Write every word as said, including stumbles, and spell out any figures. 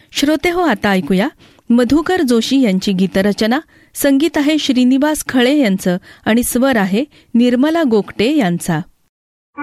श्रोते हो, आता ऐकूया मधुकर जोशी यांची गीतरचना. संगीत आहे श्रीनिवास खळे यांचं आणि स्वर आहे निर्मला गोगटे यांचा.